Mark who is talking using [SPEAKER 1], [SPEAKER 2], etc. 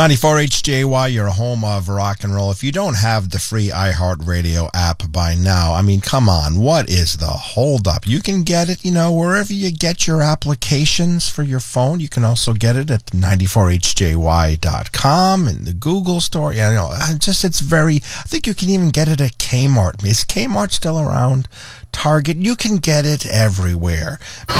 [SPEAKER 1] 94 HJY, your home of rock and roll. If you don't have the free iHeartRadio app by now, I mean, come on, what is the holdup? You can get it, wherever you get your applications for your phone. You can also get it at 94HJY.com and the Google store. I think you can even get it at Kmart. Is Kmart still around? Target, you can get it everywhere.